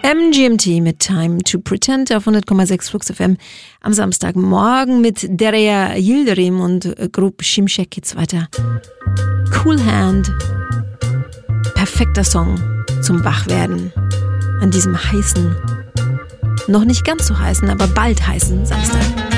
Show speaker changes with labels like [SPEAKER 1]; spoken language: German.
[SPEAKER 1] MGMT mit Time to Pretend auf 100,6 Flux FM am Samstagmorgen mit Derya Yildirim und Grup Şimşek geht's weiter. Cool Hand. Perfekter Song zum Wachwerden an diesem heißen, noch nicht ganz so heißen, aber bald heißen Samstag.